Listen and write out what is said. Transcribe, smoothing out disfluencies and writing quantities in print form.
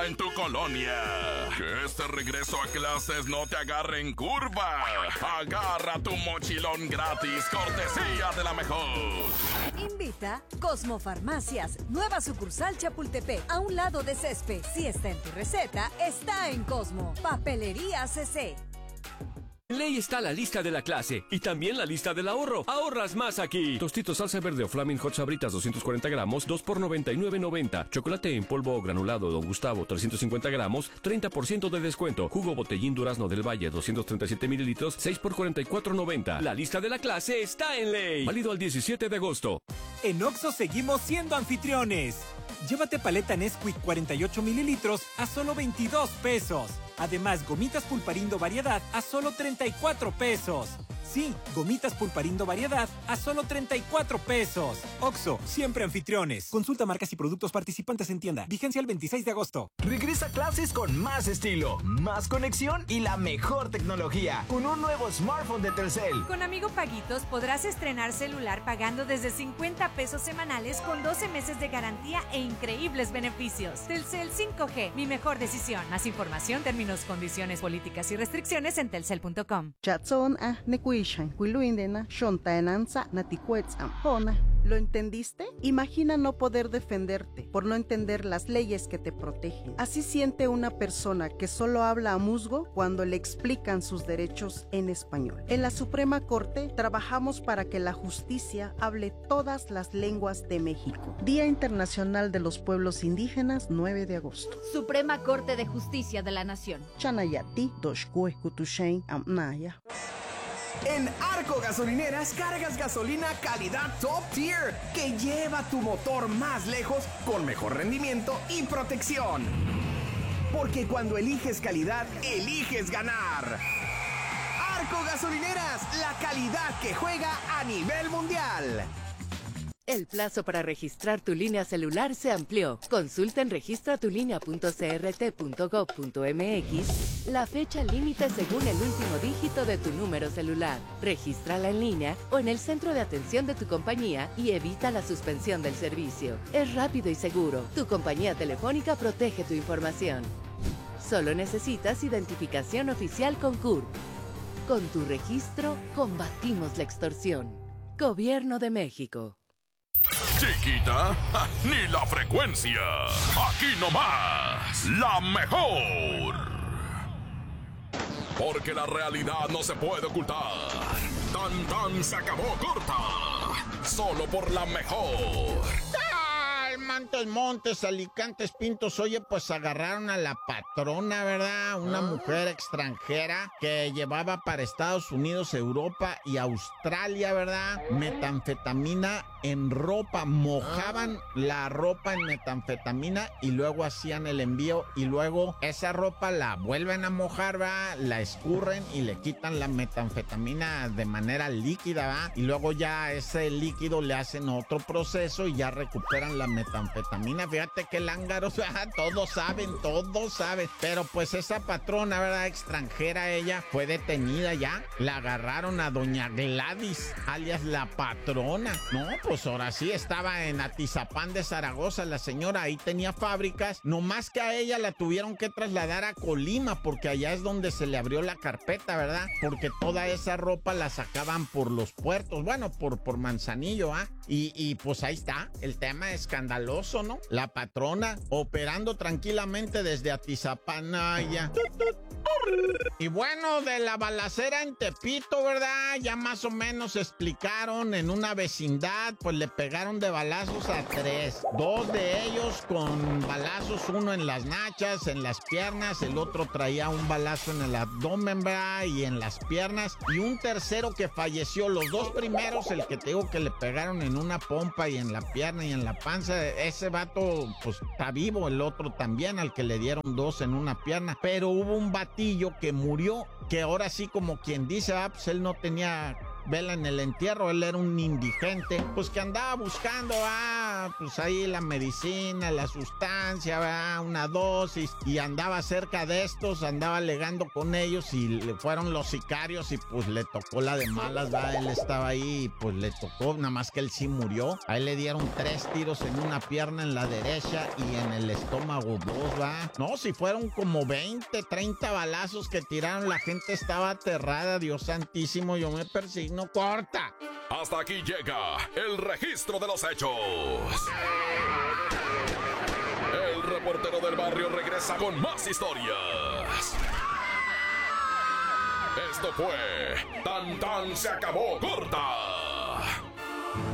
en tu colonia. Que este regreso a clases no te agarre en curva. Agarra tu mochilón gratis, cortesía de la mejor. Invita Cosmo Farmacias, nueva sucursal Chapultepec, a un lado de Césped. Si está en tu receta, está en Cosmo. Papelería CC. En Ley está la lista de la clase y también la lista del ahorro. Ahorras más aquí. Tostitos salsa verde o Flaming Hot Sabritas 240 gramos, 2 por $99.90. Chocolate en polvo o granulado Don Gustavo 350 gramos, 30% de descuento. Jugo Botellín Durazno del Valle 237 mililitros, 6 por $44.90. La lista de la clase está en Ley. Válido al 17 de agosto. En Oxxo seguimos siendo anfitriones. Llévate paleta Nesquik 48 mililitros a solo 22 pesos. Además, gomitas Pulparindo Variedad a solo 34 pesos. Sí, gomitas Pulparindo Variedad a solo 34 pesos. Oxxo, siempre anfitriones. Consulta marcas y productos participantes en tienda. Vigencia el 26 de agosto. Regresa a clases con más estilo, más conexión y la mejor tecnología. Con un nuevo smartphone de Telcel. Con Amigo Paguitos podrás estrenar celular pagando desde 50 pesos semanales con 12 meses de garantía e increíbles beneficios. Telcel 5G, mi mejor decisión. Más información, términos, condiciones, políticas y restricciones en telcel.com. ¿Lo entendiste? Imagina no poder defenderte por no entender las leyes que te protegen. Así siente una persona que solo habla a musgo cuando le explican sus derechos en español. En la Suprema Corte trabajamos para que la justicia hable todas las lenguas de México. Día Internacional de los Pueblos Indígenas, 9 de agosto. Suprema Corte de Justicia de la Nación. Chanayati, Doshkue, Kutushain, Amnaya. En Arco Gasolineras cargas gasolina calidad top tier que lleva tu motor más lejos con mejor rendimiento y protección. Porque cuando eliges calidad, eliges ganar. Arco Gasolineras, la calidad que juega a nivel mundial. El plazo para registrar tu línea celular se amplió. Consulta en registratulinea.crt.gov.mx la fecha límite según el último dígito de tu número celular. Regístrala en línea o en el centro de atención de tu compañía y evita la suspensión del servicio. Es rápido y seguro. Tu compañía telefónica protege tu información. Solo necesitas identificación oficial con CURP. Con tu registro, combatimos la extorsión. Gobierno de México. Chiquita, ni la frecuencia. Aquí nomás, la mejor. Porque la realidad no se puede ocultar. Tan tan se acabó corta. Solo por la mejor. Montes, Alicantes, Pintos. Oye, pues agarraron a la patrona, ¿verdad? Una mujer extranjera que llevaba para Estados Unidos, Europa y Australia, ¿verdad? Metanfetamina en ropa. Mojaban la ropa en metanfetamina y luego hacían el envío y luego esa ropa la vuelven a mojar, ¿verdad? La escurren y le quitan la metanfetamina de manera líquida, ¿verdad? Y luego ya ese líquido le hacen otro proceso y ya recuperan la metanfetamina. Fíjate que lángaros, todos saben. Pero pues esa patrona, ¿verdad? Extranjera, ella fue detenida ya. La agarraron a doña Gladys, alias la patrona. No, pues ahora sí estaba en Atizapán de Zaragoza la señora. Ahí tenía fábricas. Nomás que a ella la tuvieron que trasladar a Colima porque allá es donde se le abrió la carpeta, ¿verdad? Porque toda esa ropa la sacaban por los puertos. Bueno, por Manzanillo, ¿ah? Y pues ahí está. El tema escandaloso, ¿no? La patrona operando tranquilamente desde Atizapán allá. Y bueno, de la balacera en Tepito, ¿verdad? Ya más o menos explicaron en una vecindad, pues le pegaron de balazos a 3. 2 de ellos con balazos, uno en las nachas, en las piernas, el otro traía un balazo en el abdomen, ¿verdad? Y en las piernas. Y un tercero que falleció. Los 2 primeros, el que te digo que le pegaron en una pompa y en la pierna y en la panza, ese vato, pues está vivo. El otro también, al que le dieron 2 en una pierna. Pero hubo un batillo que murió, que ahora sí, como quien dice, pues él no tenía vela en el entierro, él era un indigente, pues que andaba buscando andaba pues ahí la medicina, la sustancia, ¿verdad? Una dosis, y andaba cerca de estos, andaba alegando con ellos y le fueron los sicarios y pues le tocó la de malas, ¿verdad? Él estaba ahí y pues le tocó, nada más que él sí murió. A él le dieron 3 tiros en una pierna, en la derecha, y en el estómago 2, ¿verdad? No, si fueron como 20, 30 balazos que tiraron, la gente estaba aterrada, Dios santísimo, yo me persigno, corta. Hasta aquí llega el registro de los hechos. El reportero del barrio regresa con más historias. Esto fue Tan Tan se acabó, corta.